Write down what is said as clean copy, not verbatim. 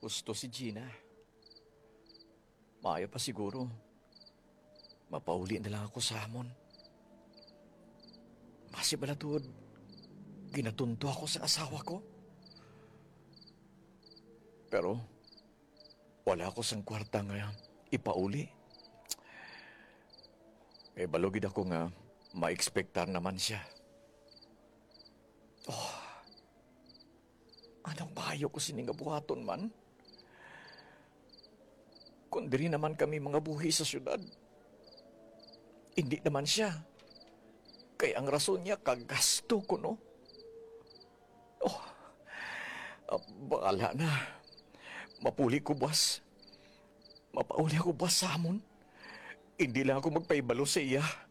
Gusto si Gina. Maayo pa siguro. Mapauli na lang ako sa hamon. Masi balatod, ginatunto ako sa asawa ko. Pero, wala ako sang kwarta nga ipauli. Balugid ako nga ma-expectar naman siya. Oh, anong payo ko sining buhaton man? Kung diri naman kami mga buhi sa syudad, hindi naman siya. Kaya ang rason niya, kagasto ko, no? Oh, baala na. Mapuli ko, boss. Mapauli ako, boss, sa hamon. Hindi lang ako magpaibalo sa iya.